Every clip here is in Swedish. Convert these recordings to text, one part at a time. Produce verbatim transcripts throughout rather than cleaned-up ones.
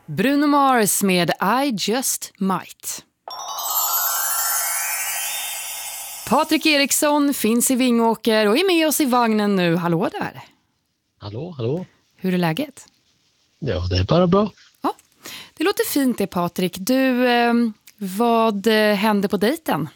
Bruno Mars med I Just Might. Patrik Eriksson finns i Vingåker och är med oss i vagnen nu. Hallå där. Hallå, hallå. Hur är läget? Ja, det är bara bra. Ja, det låter fint det, Patrik. Du, eh, vad eh, hände på dejten?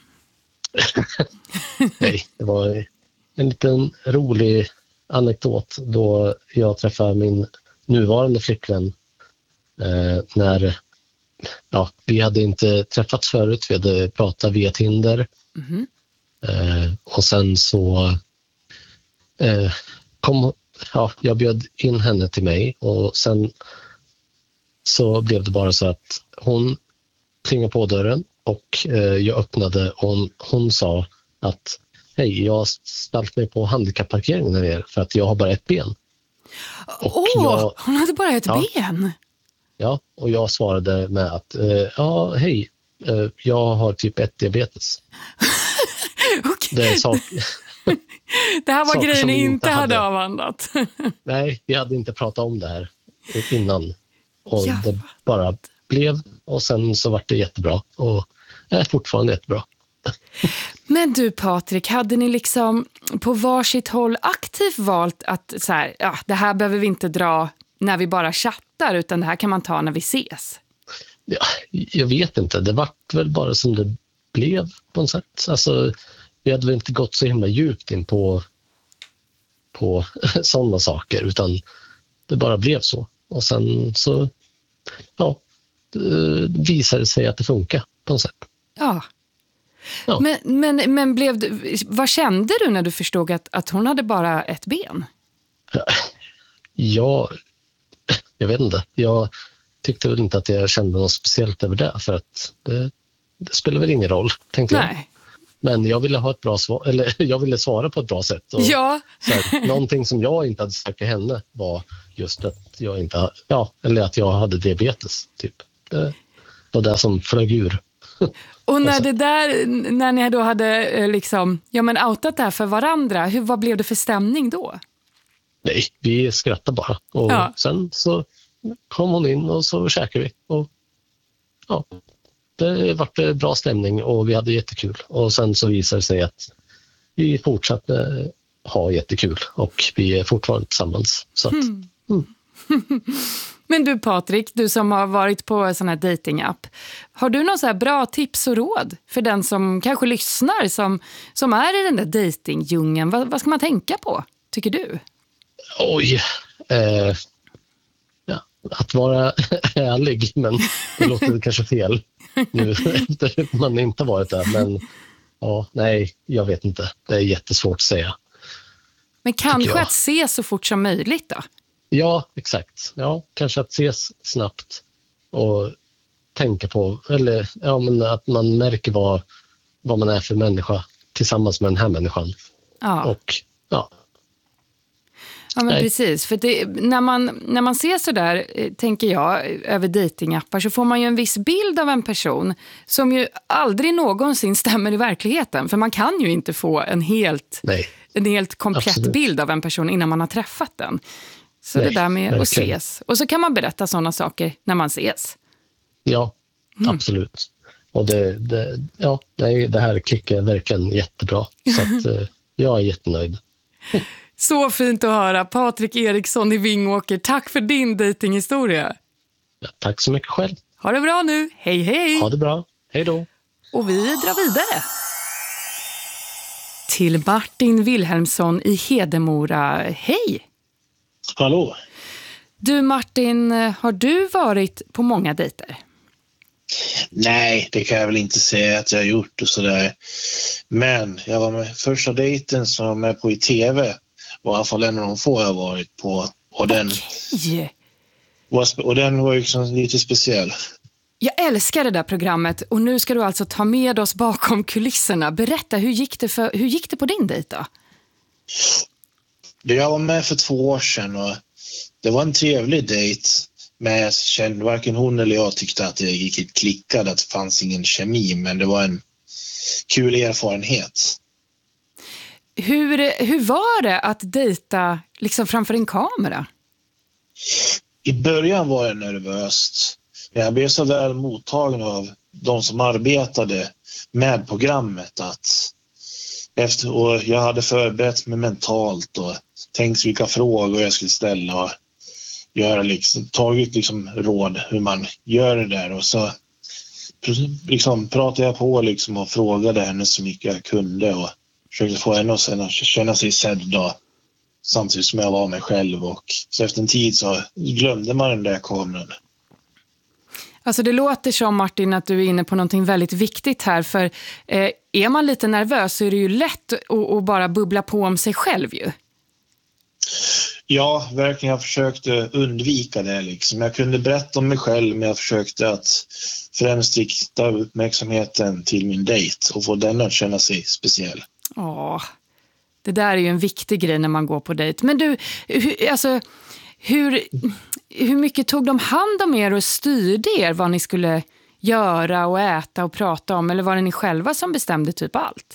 Nej, det var en liten rolig anekdot då jag träffade min nuvarande flickvän. Eh, när ja, vi hade inte träffats förut, vi hade pratat via Tinder. Mm-hmm. Eh, och sen så eh, kom ja, jag bjöd in henne till mig och sen så blev det bara så att hon klingade på dörren och eh, jag öppnade och hon, hon sa att hej, jag har ställt mig på handikappparkeringen här nere för att jag har bara ett ben. Åh, oh, jag, hon hade bara ett ja, ben? Ja, och jag svarade med att eh, ja, hej, eh, jag har typ ett diabetes. Okay. Det är sak... Det här var grejen ni inte, inte hade, hade avhandlat. Nej, vi hade inte pratat om det här innan. Och ja. Det bara blev. Och sen så var det jättebra. Och är fortfarande jättebra. Men du, Patrik, hade ni liksom på varsitt håll aktivt valt att så här, ja, det här behöver vi inte dra när vi bara chattar, utan det här kan man ta när vi ses? Ja, jag vet inte. Det var väl bara som det blev på något sätt. Alltså, vi hade väl inte gått så himla djupt in på, på sådana saker, utan det bara blev så. Och sen så ja, det visade sig att det funkar på något sätt. Ja. ja. Men, men, men blev du, vad kände du när du förstod att, att hon hade bara ett ben? Ja, jag vet inte. Jag tyckte väl inte att jag kände något speciellt över det, för att det, det spelar väl ingen roll, tänkte Nej. jag. Men jag ville ha ett bra svar, eller jag ville svara på ett bra sätt. Och ja. Så här, någonting som jag inte hade sagt till henne var just att jag inte, ja, eller att jag hade diabetes typ. Det var det som flög ur. Och när det där, när ni då hade liksom, ja men outat det här för varandra, hur, vad blev det för stämning då? Nej, vi skrattade bara. Och ja. Sen så kom hon in och så käkade vi. Och ja, det var bra stämning och vi hade jättekul. Och sen så visade det sig att vi fortsatte ha jättekul och vi är fortfarande tillsammans. Så att, mm. Mm. Men du, Patrik, du som har varit på en sån här datingapp, har du någon så här bra tips och råd för den som kanske lyssnar, som, som är i den där datingdjungeln? Vad, vad ska man tänka på, tycker du? Oj, eh, ja, att vara ärlig, men det låter kanske fel nu efter man inte varit där. Men ja, nej, jag vet inte. Det är jättesvårt att säga. Men kanske att se så fort som möjligt då? Ja, exakt. Ja, kanske att ses snabbt och tänka på, eller ja, men att man märker vad, vad man är för människa tillsammans med den här människan. Ja. Och ja. Ja, men Nej. precis. För det, när, man, när man ser så där, tänker jag, över datingappar, så får man ju en viss bild av en person som ju aldrig någonsin stämmer i verkligheten. För man kan ju inte få en helt, Nej. en helt komplett Absolut. bild av en person innan man har träffat den. Så Nej, det där med verkligen. att ses. Och så kan man berätta sådana saker när man ses. Ja, mm. absolut. Och det, det, ja, det här klickar verkligen jättebra. Så att, jag är jättenöjd. Så fint att höra. Patrik Eriksson i Vingåker. Tack för din datinghistoria. Ja, tack så mycket själv. Ha det bra nu. Hej, hej. Ha det bra. Hej då. Och vi drar vidare. Till Martin Wilhelmsson i Hedemora. Hej. Hallå. Du Martin, har du varit på många dejter? Nej, det kan jag väl inte säga att jag har gjort och sådär. Men jag var med första dejten som var med på i tv. Var i alla fall en av de få jag har varit på. Och den, okay. var, och den var ju liksom lite speciell. Jag älskar det där programmet och nu ska du alltså ta med oss bakom kulisserna. Berätta, hur gick det, för, hur gick det på din dejt då? Jag var med för två år sedan och det var en trevlig dejt. Men jag kände, varken hon eller jag tyckte att det gick klickade, att det fanns ingen kemi. Men det var en kul erfarenhet. Hur, hur var det att dejta liksom framför en kamera? I början var det nervöst. jag blev så väl mottagen av de som arbetade med programmet att efter, och jag hade förberett mig mentalt och tänkt vilka frågor jag skulle ställa och göra liksom, tagit liksom råd hur man gör det där, och så liksom pratade jag på liksom och frågade henne så mycket jag kunde och försökte få henne att känna sig sedd då, samtidigt som jag var mig själv, och så efter en tid så glömde man den där kameran. Alltså det låter som, Martin, att du är inne på någonting väldigt viktigt här, för eh, är man lite nervös så är det ju lätt att, att bara bubbla på om sig själv ju. Ja, verkligen. Jag försökte undvika det liksom. Jag kunde berätta om mig själv, men jag försökte att främst rikta uppmärksamheten till min dejt och få den att känna sig speciell. Ja, det där är ju en viktig grej när man går på dejt. Men du, hur, alltså, hur, hur mycket tog de hand om er och styrde er vad ni skulle göra och äta och prata om? Eller var det ni själva som bestämde typ allt?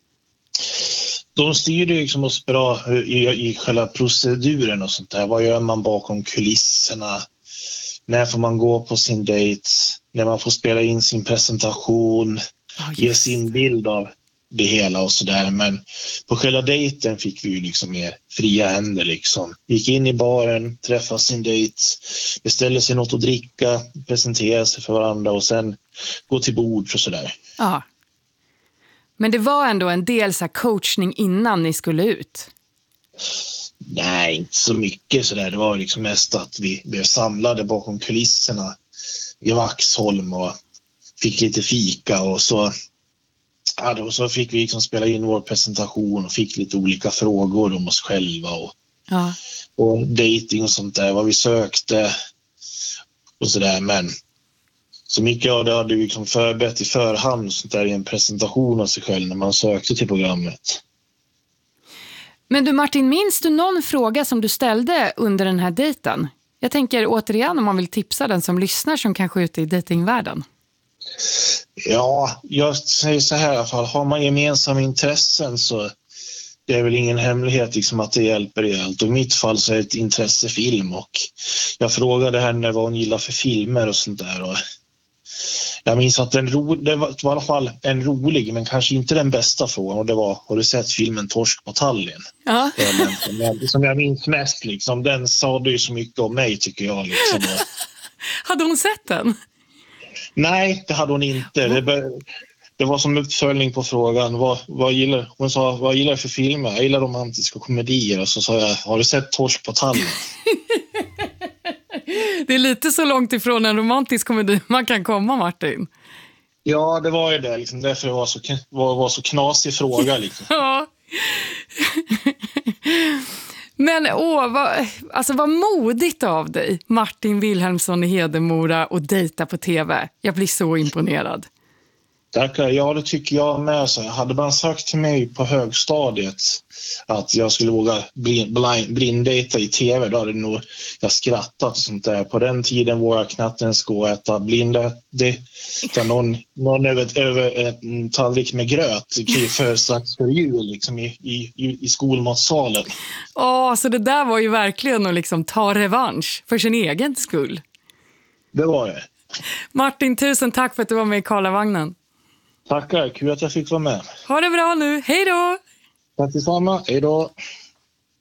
De styrde liksom oss bra i, i själva proceduren och sånt där. Vad gör man bakom kulisserna? När får man gå på sin dejt? När man får spela in sin presentation? Oh, ge sin bild av det hela och sådär. Men på själva dejten fick vi ju liksom mer fria händer liksom. Gick in i baren, träffade sin dejt, beställde sig något att dricka, presenterade sig för varandra och sen gå till bord och sådär. Ja. Men det var ändå en del så här coachning innan ni skulle ut? Nej, inte så mycket sådär. Det var liksom mest att vi blev samlade bakom kulisserna i Vaxholm och fick lite fika och så, ja, då, så fick vi liksom spela in vår presentation och fick lite olika frågor om oss själva och, ja. och dating och sånt där, vad vi sökte och sådär. Men så mycket av det hade vi liksom förberett i förhand sånt där, i en presentation av sig själv när man sökte till programmet. Men du Martin, minns du någon fråga som du ställde under den här dejten? Jag tänker återigen om man vill tipsa den som lyssnar som kanske är ute i datingvärlden. Ja, jag säger så här i alla fall. Har man gemensamma intressen så det är väl ingen hemlighet liksom att det hjälper i allt. Och i mitt fall så är det ett intressefilm och jag frågade henne vad hon gillar för filmer och sånt där. Och jag minns att den ro, det var i alla fall en rolig men kanske inte den bästa frågan, och det var, har du sett filmen Torsk på Tallinn? Ja. Som jag, som jag minns mest liksom. Den sa ju så mycket om mig tycker jag liksom. Hade hon sett den? Nej, det hade hon inte. Det, det var som uppföljning på frågan. Vad, vad gillar, hon sa, vad gillar du för filmer? Jag gillar romantiska komedier. Och så sa jag, har du sett Torsk på Tallinn? Det är lite så långt ifrån en romantisk komedi man kan komma, Martin. Ja, det var ju det. Liksom, därför det var så, var, var så knasig fråga. Liksom. Ja. Men åh, vad, alltså vad modigt av dig, Martin Wilhelmsson i Hedemora, och dejta på tv. Jag blir så imponerad. Tackar. Ja, det tycker jag med. Så hade man sagt till mig på högstadiet att jag skulle våga blind, blinddejta i tv, då hade nog jag skrattat och sånt där. På den tiden vågade jag knappt ens gå och äta blinddejta någon, någon över, över en tallrik med gröt för strax för jul liksom, i, i, i skolmatsalen. Åh, så det där var ju verkligen att liksom ta revansch för sin egen skull. Det var det. Martin, tusen tack för att du var med i Karlavagnen. Tackar, kul att jag fick vara med. Ha det bra nu, hej då! Tack detsamma, hej då!